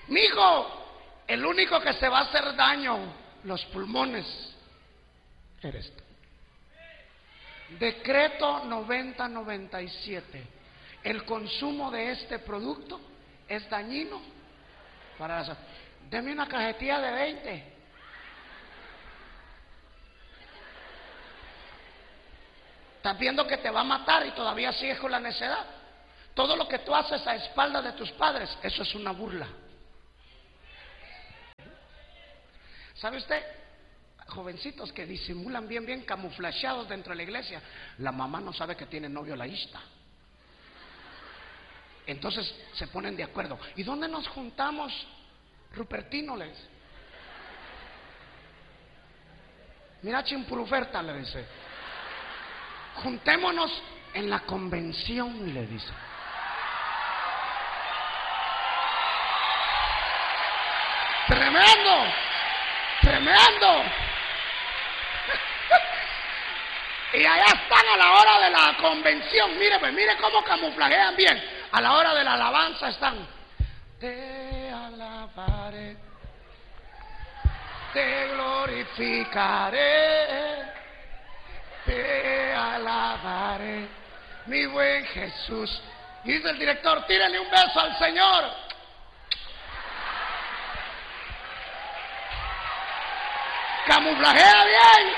Mijo, el único que se va a hacer daño, los pulmones, eres tú. Decreto 9097. El consumo de este producto es dañino para la salud. Deme una cajetilla de 20. Estás viendo que te va a matar y todavía sigues con la necedad. Todo lo que tú haces a espaldas de tus padres, eso es una burla. ¿Sabe usted? Jovencitos que disimulan bien camuflajeados dentro de la iglesia. La mamá no sabe que tiene novio la hista. Entonces se ponen de acuerdo. ¿Y dónde nos juntamos, Rupertino? Les mira, chimpuruferta, le dice. Juntémonos en la convención, le dice. Tremendo, tremendo. Y allá están a la hora de la convención. Mire, pues, mire cómo camuflajean bien. A la hora de la alabanza están. Te alabaré, te glorificaré, te alabaré, mi buen Jesús. Y dice el director, tírale un beso al Señor. Camuflajea bien.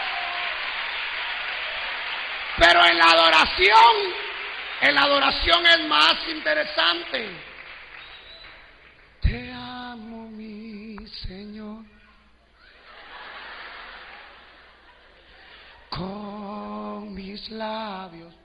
Pero en la adoración es más interesante. Te amo, mi Señor, con mis labios